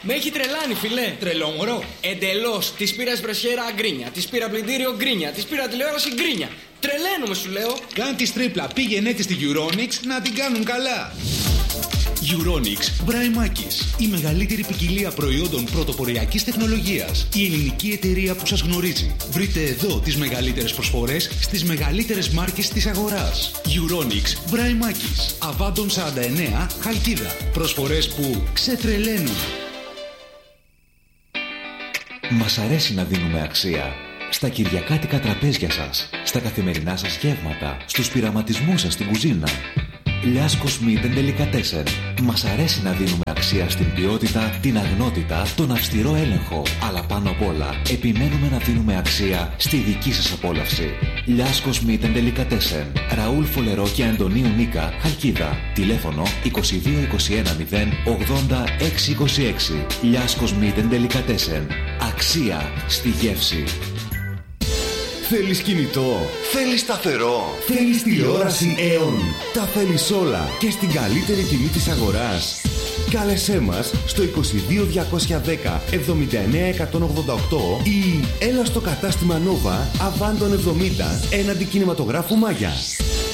Με έχει τρελάνει, φιλέ. Τρελό μωρό. Εντελώς. Της πήρα εσπρεσιέρα γκρίνια. Της πήρα πλυντήριο γκρίνια. Της πήρα τηλεόραση γκρίνια. Τρελαίνομαι, σου λέω. Κάν τη τρίπλα. Πήγαινε τη στη Euronics να την κάνουν καλά. Euronics Braimakis. Η μεγαλύτερη ποικιλία προϊόντων πρωτοποριακής τεχνολογίας. Η ελληνική εταιρεία που σας γνωρίζει. Βρείτε εδώ τις μεγαλύτερες προσφορές στις μεγαλύτερες μάρκες της αγοράς. Euronics Braimakis. Αβάντων 49, Χαλκίδα. Προσφορές που ξετρελαίνουν. Μας αρέσει να δίνουμε αξία στα κυριακάτικα τραπέζια σας, στα καθημερινά σας γεύματα, στους πειραματισμούς σας στην κουζίνα. Λιάσκος Meat and Delicatessen. Μας αρέσει να δίνουμε αξία στην ποιότητα, την αγνότητα, τον αυστηρό έλεγχο. Αλλά πάνω απ' όλα, επιμένουμε να δίνουμε αξία στη δική σας απόλαυση. Λιάσκος Meat and Delicatessen. Ραούλ Φολερό και Αντωνίου Νίκα, Χαλκίδα. Τηλέφωνο 2221 0 80 626. Λιάσκος Meat and Delicatessen. Αξία στη γεύση. Θέλεις κινητό, θέλεις σταθερό, θέλεις τηλεόραση Aeon. Τα θέλεις όλα και στην καλύτερη τιμή της αγοράς. Κάλεσέ μας στο 22 210 79 188 ή έλα στο κατάστημα Nova Αβάντων 70 έναντι κινηματογράφου Μάγια.